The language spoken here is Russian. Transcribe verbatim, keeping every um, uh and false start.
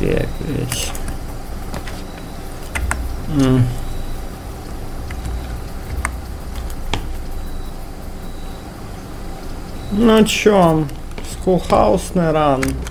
Так, ведь. Mm. Ну чё, Schoolhouse не ран.